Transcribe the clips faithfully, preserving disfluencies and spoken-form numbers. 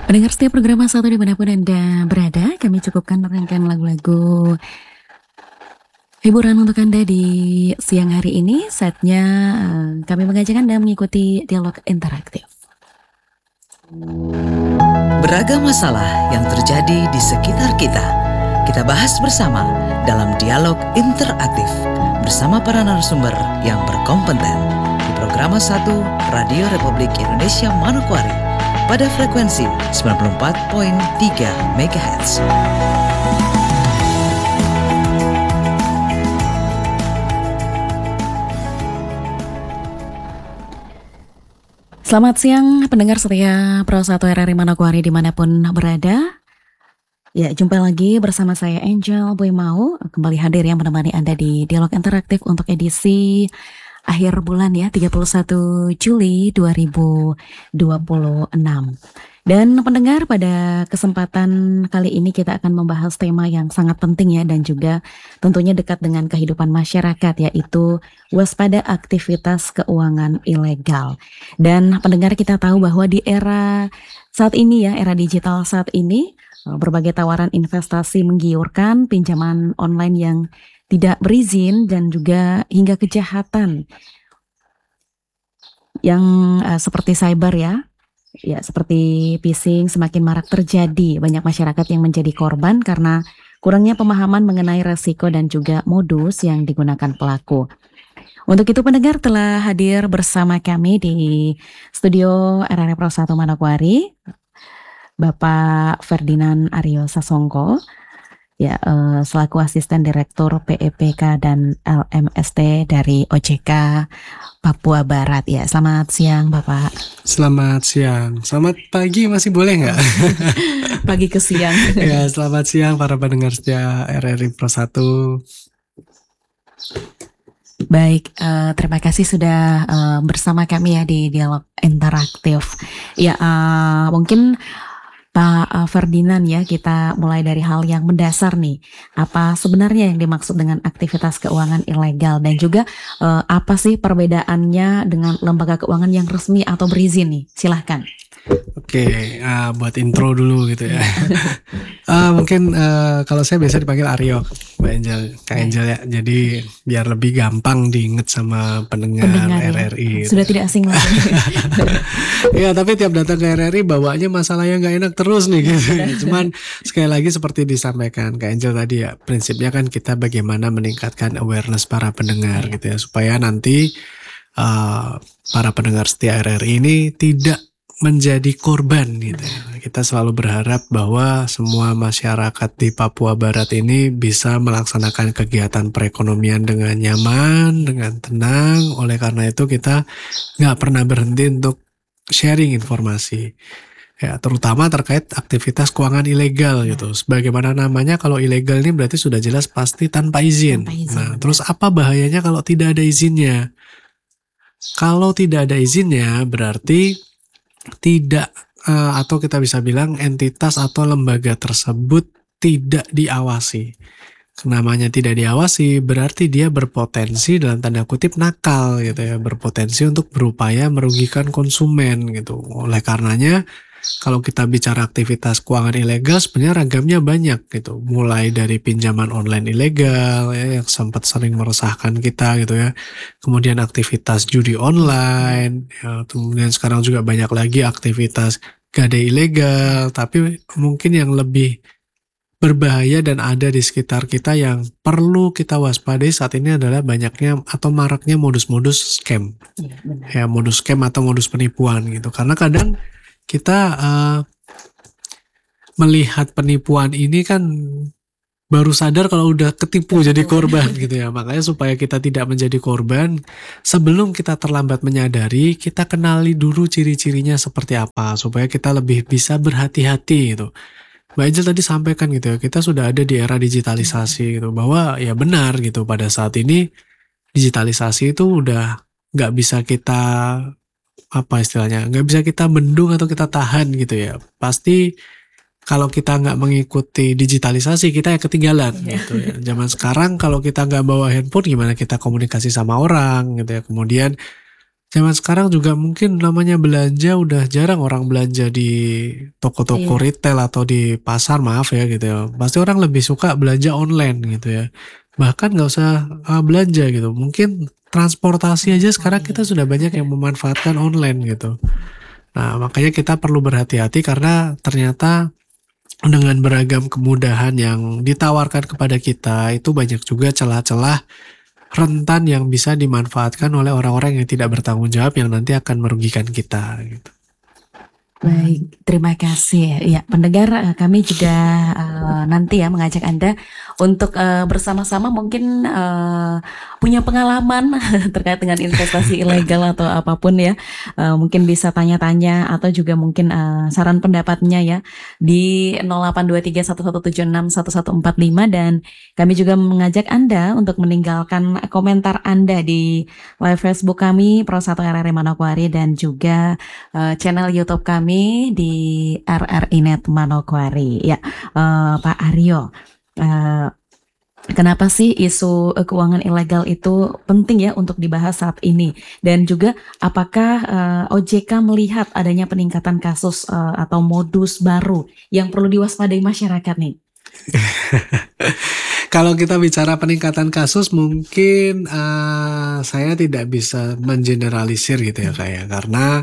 Pendengar setiap program satu dimanapun Anda berada, kami cukupkan rangkaian lagu-lagu hiburan untuk Anda di siang hari ini. Saatnya eh, kami mengajak Anda mengikuti dialog interaktif. Beragam masalah yang terjadi di sekitar kita, kita bahas bersama dalam dialog interaktif bersama para narasumber yang berkompeten di program satu Radio Republik Indonesia Manokwari pada frekuensi sembilan puluh empat koma tiga megahertz. Selamat siang pendengar setia Pro satu R R I Manokwari dimanapun berada. Ya, jumpa lagi bersama saya Angel Boy Mau, kembali hadir yang menemani Anda di dialog interaktif untuk edisi akhir bulan ya, tiga puluh satu Juli dua ribu dua puluh enam. Dan pendengar, pada kesempatan kali ini kita akan membahas tema yang sangat penting ya, dan juga tentunya dekat dengan kehidupan masyarakat, yaitu waspada aktivitas keuangan ilegal. Dan pendengar, kita tahu bahwa di era saat ini ya, era digital saat ini, berbagai tawaran investasi menggiurkan, pinjaman online yang tidak berizin, dan juga hingga kejahatan yang uh, seperti cyber ya, ya seperti phishing semakin marak terjadi. Banyak masyarakat yang menjadi korban karena kurangnya pemahaman mengenai resiko dan juga modus yang digunakan pelaku. Untuk itu pendengar, telah hadir bersama kami di studio R R I Pro satu Manokwari Bapak Ferdinand Aryo Sasongko, ya eh, selaku asisten direktur P E P K dan L M S T dari O J K Papua Barat. Ya, selamat siang Bapak. Selamat siang, selamat pagi masih boleh nggak? Pagi ke siang. Ya, selamat siang para pendengar setia R R I Pro satu. Baik, uh, terima kasih sudah uh, bersama kami ya di dialog interaktif. Ya, uh, mungkin Pak Ferdinand ya, kita mulai dari hal yang mendasar nih. Apa sebenarnya yang dimaksud dengan aktivitas keuangan ilegal, dan juga uh, apa sih perbedaannya dengan lembaga keuangan yang resmi atau berizin nih? Silahkan. Oke, uh, buat intro dulu gitu ya. uh, mungkin uh, kalau saya biasa dipanggil Aryo, Mbak Angel, Kak Angel ya. Jadi biar lebih gampang diinget sama pendengar, pendengar R R I. Ya. Sudah gitu. Tidak asing lagi. Ya, tapi tiap datang ke R R I bawaannya masalahnya nggak enak terus nih gitu. Cuman sekali lagi seperti disampaikan Kak Angel tadi ya, prinsipnya kan kita bagaimana meningkatkan awareness para pendengar gitu ya, supaya nanti uh, para pendengar setia R R I ini tidak menjadi korban gitu ya. Kita selalu berharap bahwa semua masyarakat di Papua Barat ini bisa melaksanakan kegiatan perekonomian dengan nyaman, dengan tenang. Oleh karena itu kita nggak pernah berhenti untuk sharing informasi, ya, terutama terkait aktivitas keuangan ilegal gitu. Sebagaimana namanya, kalau ilegal ini berarti sudah jelas pasti tanpa izin. Tanpa izin. Nah, terus apa bahayanya kalau tidak ada izinnya? Kalau tidak ada izinnya berarti tidak uh, atau kita bisa bilang entitas atau lembaga tersebut tidak diawasi. Namanya tidak diawasi berarti dia berpotensi dalam tanda kutip nakal gitu ya, berpotensi untuk berupaya merugikan konsumen gitu. Oleh karenanya kalau kita bicara aktivitas keuangan ilegal, sebenarnya ragamnya banyak gitu. Mulai dari pinjaman online ilegal ya, yang sempat sering meresahkan kita gitu ya. Kemudian aktivitas judi online, ya, kemudian sekarang juga banyak lagi aktivitas gadai ilegal. Tapi mungkin yang lebih berbahaya dan ada di sekitar kita yang perlu kita waspadai saat ini adalah banyaknya atau maraknya modus-modus scam. Ya, ya modus scam atau modus penipuan gitu. Karena kadang kita uh, melihat penipuan ini kan baru sadar kalau udah ketipu jadi korban gitu ya. Makanya supaya kita tidak menjadi korban, sebelum kita terlambat menyadari, kita kenali dulu ciri-cirinya seperti apa, supaya kita lebih bisa berhati-hati gitu. Mbak Angel tadi sampaikan gitu ya, kita sudah ada di era digitalisasi gitu, bahwa ya benar gitu, pada saat ini digitalisasi itu udah gak bisa kita apa istilahnya, nggak bisa kita bendung atau kita tahan gitu ya. Pasti kalau kita nggak mengikuti digitalisasi, kita ya ketinggalan gitu ya. Zaman sekarang kalau kita nggak bawa handphone, gimana kita komunikasi sama orang gitu ya. Kemudian Zaman sekarang juga mungkin namanya belanja udah jarang orang belanja di toko-toko Iya. retail atau di pasar, maaf ya gitu ya. Pasti orang lebih suka belanja online gitu ya. Bahkan nggak usah uh, belanja gitu. Mungkin transportasi aja sekarang kita sudah banyak yang memanfaatkan online gitu. Nah, makanya kita perlu berhati-hati karena ternyata dengan beragam kemudahan yang ditawarkan kepada kita itu banyak juga celah-celah rentan yang bisa dimanfaatkan oleh orang-orang yang tidak bertanggung jawab yang nanti akan merugikan kita gitu. Baik, terima kasih. Ya, pendengar, eh, kami juga eh, nanti ya mengajak Anda untuk eh, bersama-sama mungkin eh, punya pengalaman terkait dengan investasi ilegal atau apapun ya. Eh, mungkin bisa tanya-tanya atau juga mungkin eh, saran pendapatnya ya di nol delapan dua tiga satu satu tujuh enam satu satu empat lima, dan kami juga mengajak Anda untuk meninggalkan komentar Anda di live Facebook kami Pro satu R R I Manokwari dan juga eh, channel YouTube kami di R R I Net Manokwari. Ya, eh, Pak Aryo, eh, kenapa sih isu eh, keuangan ilegal itu penting ya untuk dibahas saat ini? Dan juga apakah eh, O J K melihat adanya peningkatan kasus eh, atau modus baru yang perlu diwaspadai masyarakat nih? Kalau kita bicara peningkatan kasus mungkin uh, saya tidak bisa mengeneralisir gitu ya kayak karena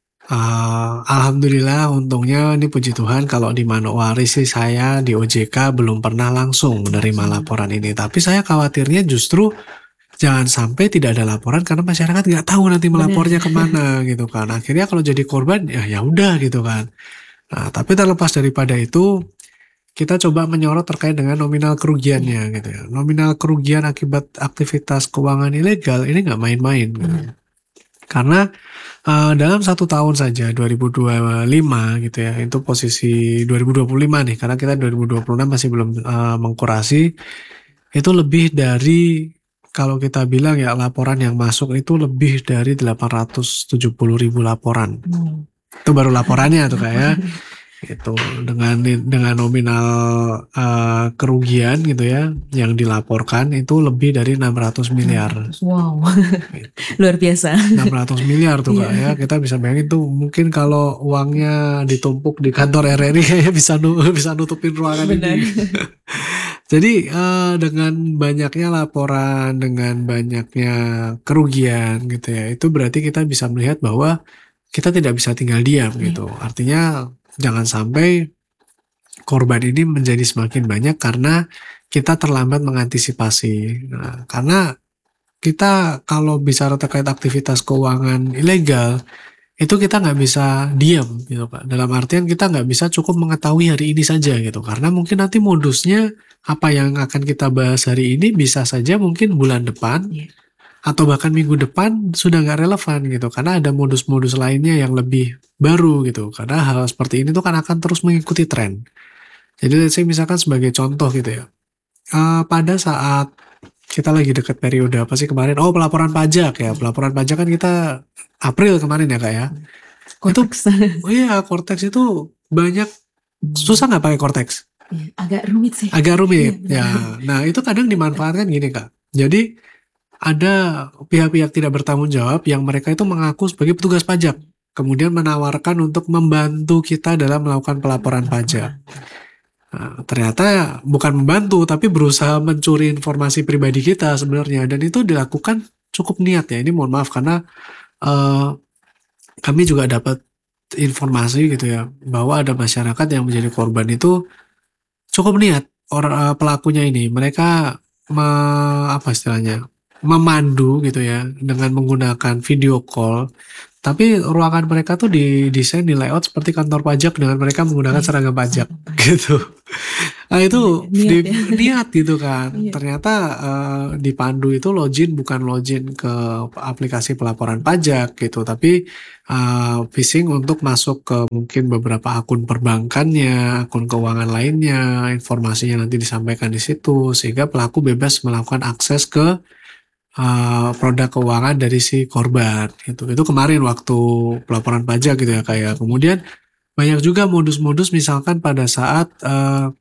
uh, alhamdulillah untungnya ini puji Tuhan kalau di Manokwari sih saya di O J K belum pernah langsung menerima laporan ini, tapi saya khawatirnya justru jangan sampai tidak ada laporan karena masyarakat nggak tahu nanti melapornya kemana gitu kan, akhirnya kalau jadi korban ya ya udah gitu kan. Nah, tapi terlepas daripada itu kita coba menyorot terkait dengan nominal kerugiannya gitu ya. Nominal kerugian akibat aktivitas keuangan ilegal ini nggak main-main gitu. Karena uh, dalam satu tahun saja dua ribu dua puluh lima gitu ya, itu posisi dua ribu dua puluh lima nih, karena kita dua ribu dua puluh enam masih belum uh, mengkurasi, itu lebih dari, kalau kita bilang ya laporan yang masuk itu lebih dari delapan ratus tujuh puluh ribu laporan. Hmm. Itu baru laporannya tuh kayak itu dengan dengan nominal uh, kerugian gitu ya yang dilaporkan itu lebih dari enam ratus miliar. Wow, Gitu. luar biasa. enam ratus miliar tuh Kak ya. Kita bisa bayangin tuh mungkin kalau uangnya ditumpuk di kantor R R I kayaknya bisa nu bisa nutupin ruangan Benar. ini. Jadi uh, dengan banyaknya laporan, dengan banyaknya kerugian gitu ya, itu berarti kita bisa melihat bahwa kita tidak bisa tinggal diam gitu. Artinya jangan sampai korban ini menjadi semakin banyak karena kita terlambat mengantisipasi. Nah, karena kita kalau bicara terkait aktivitas keuangan ilegal, itu kita nggak bisa diam gitu Pak. Dalam artian kita nggak bisa cukup mengetahui hari ini saja gitu. Karena mungkin nanti modusnya apa yang akan kita bahas hari ini bisa saja mungkin bulan depan Iya. atau bahkan minggu depan sudah nggak relevan gitu. Karena ada modus-modus lainnya yang lebih baru gitu. Karena hal seperti ini tuh kan akan terus mengikuti tren. Jadi let's say misalkan sebagai contoh gitu ya. Uh, pada saat kita lagi dekat periode apa sih kemarin? Oh, pelaporan pajak ya. Pelaporan pajak kan kita April kemarin ya Kak ya. Itu, Cortex. oh iya Cortex itu banyak, susah nggak pakai Cortex? Iya, agak rumit sih. Agak rumit Iya, ya. Nah itu kadang dimanfaatkan gini Kak. Jadi ada pihak-pihak tidak bertanggung jawab yang mereka itu mengaku sebagai petugas pajak. Kemudian menawarkan untuk membantu kita dalam melakukan pelaporan pajak. Nah, ternyata bukan membantu tapi berusaha mencuri informasi pribadi kita sebenarnya, dan itu dilakukan cukup niat ya. Ini mohon maaf karena uh, kami juga dapat informasi gitu ya bahwa ada masyarakat yang menjadi korban itu cukup niat. Orang uh, pelakunya ini mereka me, apa istilahnya memandu gitu ya dengan menggunakan video call. Tapi ruangan mereka tuh didesain, di layout seperti kantor pajak dengan mereka menggunakan seragam pajak gitu. Nah itu Niat di, ya. niat gitu kan. Iya. Ternyata uh, dipandu itu login bukan login ke aplikasi pelaporan pajak gitu, tapi uh, phishing untuk masuk ke mungkin beberapa akun perbankannya, akun keuangan lainnya, informasinya nanti disampaikan di situ sehingga pelaku bebas melakukan akses ke Uh, produk keuangan dari si korban gitu. Itu kemarin waktu pelaporan pajak gitu ya kayak. Kemudian banyak juga modus-modus misalkan pada saat uh,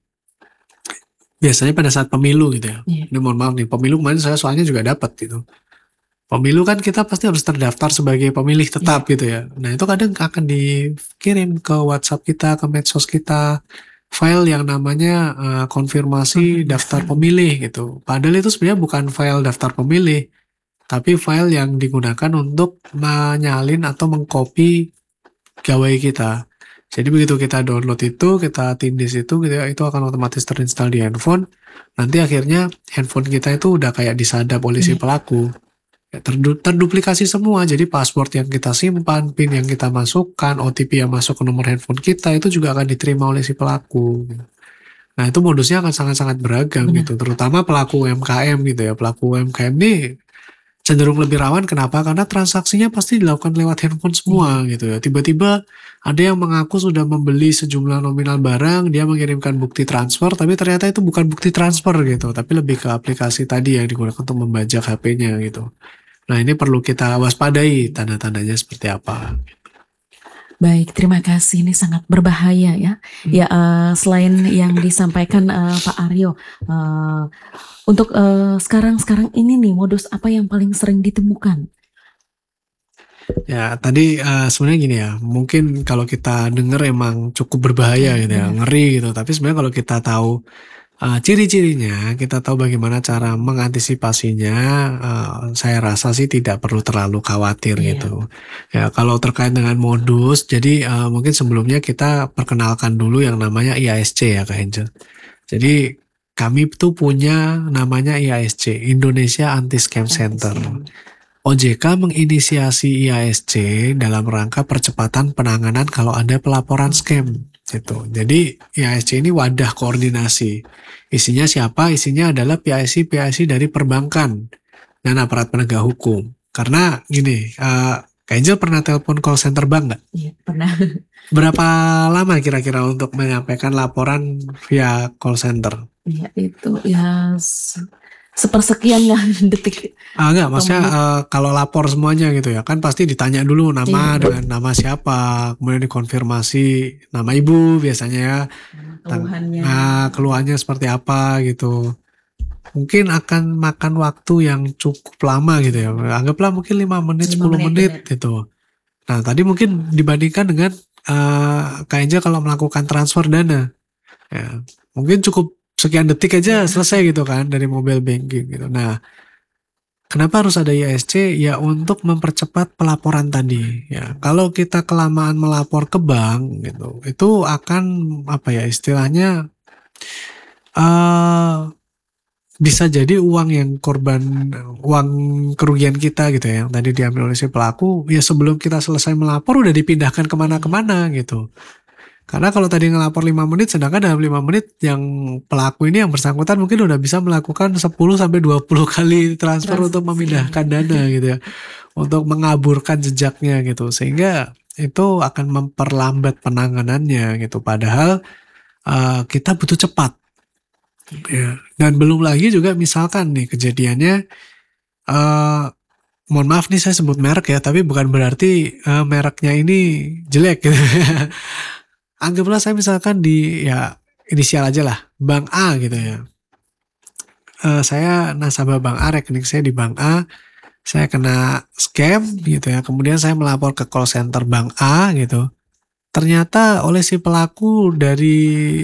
biasanya pada saat pemilu gitu ya. Iya. Ini mohon maaf nih, pemilu kemarin saya soalnya juga dapat gitu. Pemilu kan kita pasti harus terdaftar sebagai pemilih tetap gitu ya. Nah itu kadang akan dikirim ke WhatsApp kita, ke medsos kita, file yang namanya uh, konfirmasi daftar pemilih gitu. Padahal itu sebenarnya bukan file daftar pemilih, tapi file yang digunakan untuk menyalin atau mengcopy gawai kita. Jadi begitu kita download itu, kita tindis itu gitu ya, itu akan otomatis terinstall di handphone. Nanti akhirnya handphone kita itu udah kayak disadap oleh si pelaku. Ya, terdu- terduplikasi semua. Jadi password yang kita simpan, PIN yang kita masukkan, O T P yang masuk ke nomor handphone kita itu juga akan diterima oleh si pelaku. Nah itu modusnya akan sangat-sangat beragam Benar. gitu. Terutama pelaku U M K M gitu ya. Pelaku U M K M ini cenderung lebih rawan. Kenapa? Karena transaksinya pasti dilakukan lewat handphone semua gitu ya. Tiba-tiba ada yang mengaku sudah membeli sejumlah nominal barang, dia mengirimkan bukti transfer, tapi ternyata itu bukan bukti transfer gitu, tapi lebih ke aplikasi tadi yang digunakan untuk membajak H P-nya gitu. Nah ini perlu kita waspadai tanda-tandanya seperti apa. Baik, terima kasih. Ini sangat berbahaya ya. Ya, eh, selain yang disampaikan eh, Pak Aryo, eh, untuk eh, sekarang-sekarang ini nih modus apa yang paling sering ditemukan? Ya tadi eh, sebenarnya gini ya, mungkin kalau kita denger emang cukup berbahaya gitu ya, Benar. ngeri gitu. Tapi sebenarnya kalau kita tahu uh, ciri-cirinya, kita tahu bagaimana cara mengantisipasinya, uh, saya rasa sih tidak perlu terlalu khawatir Iya. gitu. Ya kalau terkait dengan modus, jadi uh, mungkin sebelumnya kita perkenalkan dulu yang namanya I A S C ya Kak Angel. Jadi kami tuh punya namanya I A S C, Indonesia Anti Scam Center. O J K menginisiasi I A S C dalam rangka percepatan penanganan kalau ada pelaporan scam gitu. Jadi I A S C ini wadah koordinasi. Isinya siapa? Isinya adalah P I C-P I C dari perbankan dan aparat penegak hukum. Karena gini, uh, Kak Angel pernah telepon call center bank nggak? Iya, pernah. Berapa lama kira-kira untuk menyampaikan laporan via call center? Iya, itu ya se- sepersekian lah detik. Ah enggak, maksudnya menit. eh, kalau lapor semuanya gitu ya, kan pasti ditanya dulu nama Iya. dengan nama siapa, kemudian dikonfirmasi nama ibu biasanya ya, tang- Keluhannya. nah keluhannya seperti apa gitu. Mungkin akan makan waktu yang cukup lama gitu ya, anggaplah mungkin lima menit, Lima sepuluh menit, menit gitu. Nah tadi mungkin dibandingkan dengan eh Kak Angel kalau melakukan transfer dana, ya, mungkin cukup sekian detik aja selesai gitu kan dari mobile banking gitu. Nah kenapa harus ada I A S C? Ya untuk mempercepat pelaporan tadi. Ya, kalau kita kelamaan melapor ke bank gitu, itu akan apa ya istilahnya eh bisa jadi uang yang korban uang kerugian kita gitu ya, yang tadi diambil oleh si pelaku. Ya sebelum kita selesai melapor udah dipindahkan kemana-kemana gitu. Karena kalau tadi ngelapor lima menit, sedangkan dalam lima menit yang pelaku ini yang bersangkutan mungkin udah bisa melakukan sepuluh sampai dua puluh kali transfer Transaksi. untuk memindahkan dana gitu ya. Untuk mengaburkan jejaknya gitu. Sehingga itu akan memperlambat penanganannya gitu. Padahal uh, kita butuh cepat. Ya. Dan belum lagi juga misalkan nih kejadiannya, uh, mohon maaf nih saya sebut merek ya, tapi bukan berarti uh, mereknya ini jelek gitu. Anggaplah saya misalkan di ya inisial aja lah, Bank A gitu ya. Eh, saya nasabah Bank A, rekening saya di Bank A, saya kena scam gitu ya. Kemudian saya melapor ke call center Bank A gitu. Ternyata oleh si pelaku dari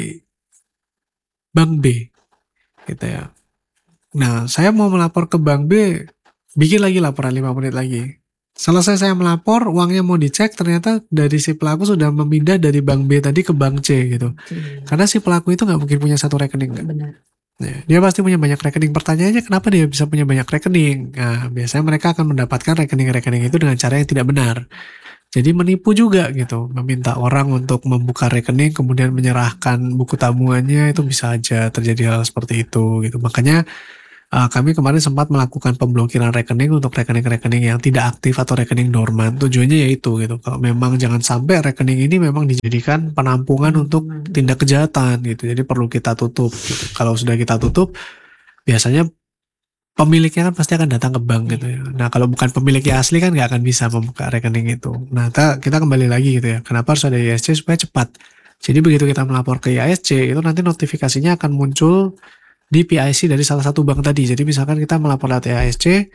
Bank B gitu ya. Nah, saya mau melapor ke Bank B, bikin lagi laporan lima menit lagi. Selesai saya melapor, uangnya mau dicek, ternyata dari si pelaku sudah memindah dari Bank B tadi ke Bank C gitu. Karena si pelaku itu nggak mungkin punya satu rekening kan. Benar. Ya, dia pasti punya banyak rekening. Pertanyaannya kenapa dia bisa punya banyak rekening? Nah, biasanya mereka akan mendapatkan rekening-rekening itu dengan cara yang tidak benar. Jadi menipu juga gitu, meminta orang untuk membuka rekening kemudian menyerahkan buku tabungannya, itu bisa aja terjadi hal seperti itu gitu. Makanya Uh, kami kemarin sempat melakukan pemblokiran rekening untuk rekening-rekening yang tidak aktif atau rekening dorman. Tujuannya yaitu gitu. Kalau memang jangan sampai rekening ini memang dijadikan penampungan untuk tindak kejahatan gitu. Jadi perlu kita tutup. Gitu. Kalau sudah kita tutup, biasanya pemiliknya kan pasti akan datang ke bank gitu ya. Nah kalau bukan pemiliknya asli kan nggak akan bisa membuka rekening itu. Nah kita, kita kembali lagi gitu ya. Kenapa harus ada I A S C supaya cepat. Jadi begitu kita melapor ke I A S C itu nanti notifikasinya akan muncul di P I C dari salah satu bank tadi. Jadi misalkan kita melapor lewat I A S C,